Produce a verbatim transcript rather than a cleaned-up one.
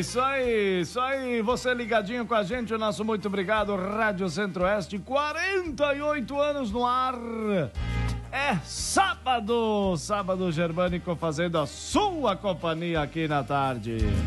isso aí, isso aí. Você ligadinho com a gente, o nosso muito obrigado. Rádio Centro-Oeste, quarenta e oito anos no ar. É sábado, sábado Germânico fazendo a sua companhia aqui na tarde.